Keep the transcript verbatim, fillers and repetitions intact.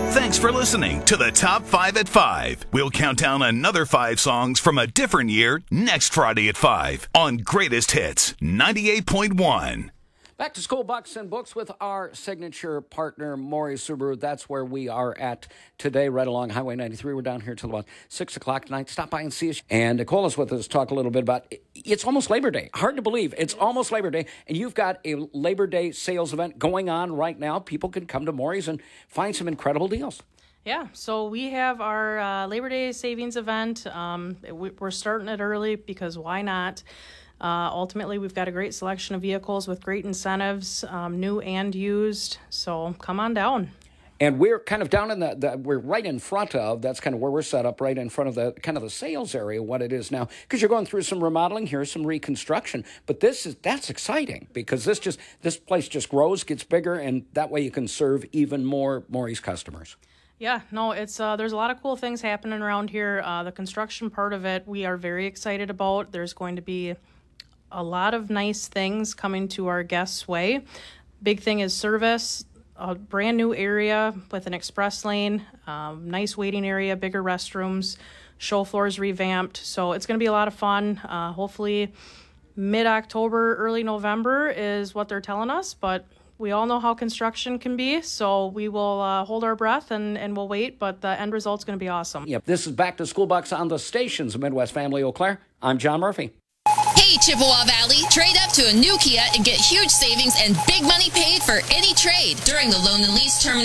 Thanks for listening to the Top five at five. We'll count down another five songs from a different year next Friday at five on Greatest Hits ninety-eight point one. Back to school bucks and books with our signature partner, Maury Subaru. That's where we are at today, right along Highway ninety-three. We're down here till about six o'clock tonight. Stop by and see us. And Nicola's with us, talk a little bit about, it's almost Labor Day. Hard to believe. It's almost Labor Day. And you've got a Labor Day sales event going on right now. People can come to Maury's and find some incredible deals. Yeah, so we have our uh, Labor Day savings event. Um, we, we're starting it early because why not? Uh, ultimately, we've got a great selection of vehicles with great incentives, um, new and used. So come on down. And we're kind of down in the, the, we're right in front of, that's kind of where we're set up, right in front of the kind of the sales area, what it is now. Because you're going through some remodeling here, some reconstruction. But this is, that's exciting because this just, this place just grows, gets bigger, and that way you can serve even more Maury's customers. Yeah, no, it's uh, there's a lot of cool things happening around here. Uh, the construction part of it, we are very excited about. There's going to be a lot of nice things coming to our guests' way. Big thing is service, a brand new area with an express lane, um, nice waiting area, bigger restrooms, show floors revamped. So it's going to be a lot of fun. Uh, hopefully mid-October, early November is what they're telling us, but we all know how construction can be, so we will uh, hold our breath and, and we'll wait, but the end result's going to be awesome. Yep, this is Back to School Bucks on the stations of Midwest Family Eau Claire. I'm John Murphy. Hey, Chippewa Valley, trade up to a new Kia and get huge savings and big money paid for any trade during the loan and lease term